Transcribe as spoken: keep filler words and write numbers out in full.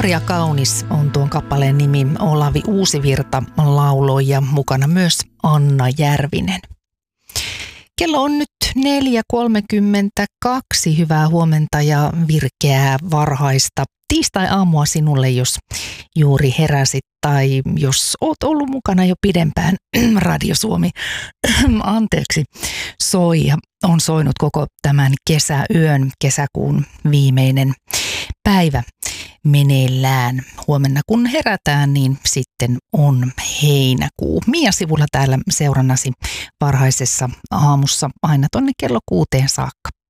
Nuori ja kaunis on tuon kappaleen nimi. Olavi Uusivirta lauloi ja mukana myös Anna Järvinen. Kello on nyt neljä kolmekymmentäkaksi. Hyvää huomenta ja virkeää varhaista tiistai-aamua sinulle, jos juuri heräsit tai jos oot ollut mukana jo pidempään. Radio Suomi, anteeksi, soi ja on soinut koko tämän kesäyön, kesäkuun viimeinen päivä meneillään. Huomenna kun herätään, niin sitten on heinäkuu. Mia Sivulla täällä seurannasi varhaisessa aamussa aina tonne kello kuuteen saakka.